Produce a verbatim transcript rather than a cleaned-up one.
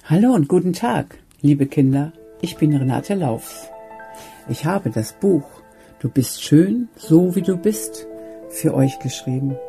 Hallo und guten Tag, liebe Kinder, ich bin Renate Laufs. Ich habe das Buch Du bist schön, so wie du bist, für euch geschrieben.